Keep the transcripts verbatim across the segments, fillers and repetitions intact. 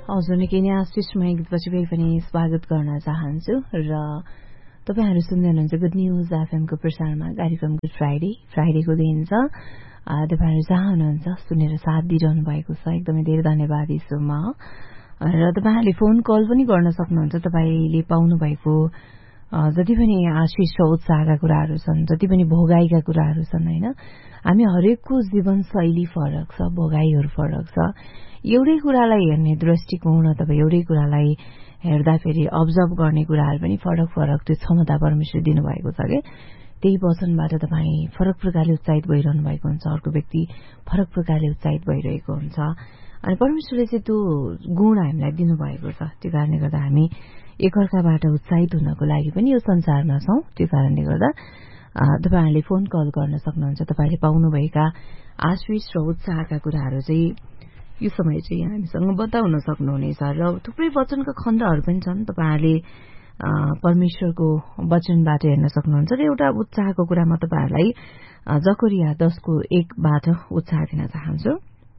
हजुर निकै नै आशिषमय गीतपछि फेरि पनि स्वागत गर्न चाहन्छु र तपाईहरु सुन्दै हुनुहुन्छ गुड न्यूज एफएम को प्रसारणमा कार्यक्रम गुड फ्राइडे फ्राइडेको दिन छ। तपाईहरु जहाँ हुनुहुन्छ सुनेर साथ दिइरहनु भएको छ, एकदमै धेरै धन्यवाद दिन्छु म। र तपाईहरुले फोन कल पनि गर्न सक्नुहुन्छ। तपाईले पाउनु भएको जति पनि आशिष र उत्साहका कुराहरू छन्, जति पनि भोगाईका कुराहरू छन् हैन, हामी हरेकको जीवन शैली फरक छ, भोगाईहरू फरक छ। एउटै कुरालाई हेर्ने दृष्टिकोण अथवा एउटै कुरालाई हेर्दा फेरि अब्जर्भ गर्ने कुराहरू पनि फरक फरक त्यो क्षमता परमेश्वर दिनुभएको छ के। त्यही वचनबाट तपाई फरक प्रकारले उत्साहित भइरहनु भएको हुन्छ, अर्को व्यक्ति फरक प्रकारले उत्साहित भइरहेको हुन्छ। अनि परमेश्वरले चाहिँ त्यो गुण हामीलाई दिनुभएको छ। त्यो कारणले गर्दा हामी एकअर्काबाट उत्साहित हुनको लागि पनि यो संसारमा छौं। त्यो कारणले गर्दा तपाईहरुले फोन कल गर्न सक्नुहुन्छ। तपाईले पाउनुभएका आशिष र उत्साहका कुराहरू चाहिँ यो समय चाहिँ हामीसँग बताउन सक्नुहुनेछ। र थुप्रै वचनका खण्डहरू पनि छन्, तपाईहरुले परमेश्वरको वचनबाट हेर्न सक्नुहुन्छ। र एउटा उत्साहको कुरा म तपाईहरुलाई जकरिया दस को एक बाट उत्साह दिन चाहन्छु।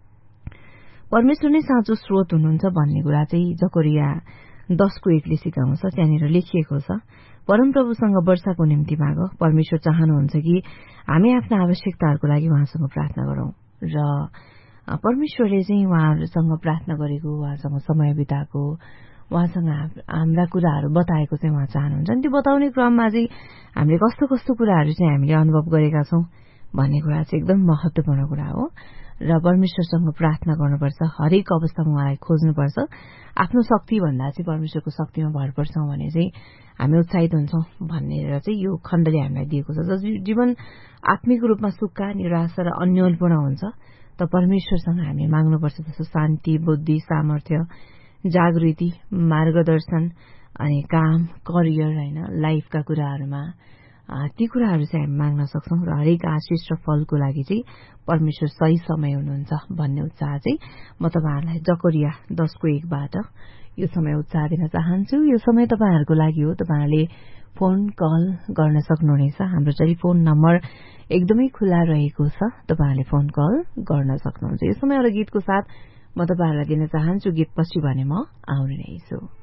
परमेश्वर नै साँचो स्रोत हुनुहुन्छ भन्ने कुरा चाहिँ जकरिया दस को एक ले सिकाउँछ। त्यहाँनिर लेखिएको छ, परमप्रभुसँग वर्षाको निम्ति माग। परमेश्वर चाहनुहुन्छ कि हामी आफ्ना आवश्यकताहरूको लागि उहाँसँग प्रार्थना गरौं। र परमेश्वरले चाहिँ उहाँहरूसँग प्रार्थना गरेको, उहाँसँग समय बिताएको, उहाँसँग हाम्रा कुराहरू बताएको चाहिँ उहाँ चाहनुहुन्छ। अनि त्यो बताउने क्रममा चाहिँ हामीले कस्तो कस्तो कुराहरू चाहिँ हामीले अनुभव गरेका छौं भन्ने कुरा चाहिँ एकदम महत्वपूर्ण कुरा हो। र परमेश्वरसँग प्रार्थना गर्नुपर्छ, हरेक अवस्थामा उहाँलाई खोज्नुपर्छ। आफ्नो शक्ति भन्दा चाहिँ परमेश्वरको शक्तिमा भर पर्छौं भने चाहिँ हामी उत्साहित हुन्छौं भनेर चाहिँ यो खण्डले हामीलाई दिएको छ। जीवन आत्मिक रूपमा सुक्खा, निराशा र अन्योलपूर्ण हुन्छ त परमेश्वरसँग हामी माग्नुपर्छ जस्तो शान्ति, बुद्धि, सामर्थ्य, जागृति, मार्गदर्शन अनि काम, करियर हैन, लाइफका कुराहरूमा ती कुराहरू चाहिँ हामी माग्न सक्छौं। र हरेक आशिष र फलको लागि चाहिँ परमेश्वर सही समय हुनुहुन्छ भन्ने उत्साह चाहिँ म तपाईहरुलाई जकरिया दस को एक बाट यो समय उत्साह दिन चाहन्छु। यो समय तपाईहरुको लागि हो। तपाईहरुले फोन कल गर्न सक्नुहुनेछ। हाम्रो टेलिफोन नम्बर एकदमै खुला रहेको छ, तपाईहरुले फोन कल गर्न सक्नुहुन्छ। यो समय एउटा गीतको साथ म तपाईहरुलाई दिन चाहन्छु। गीत पछि भने म आउने नै छु।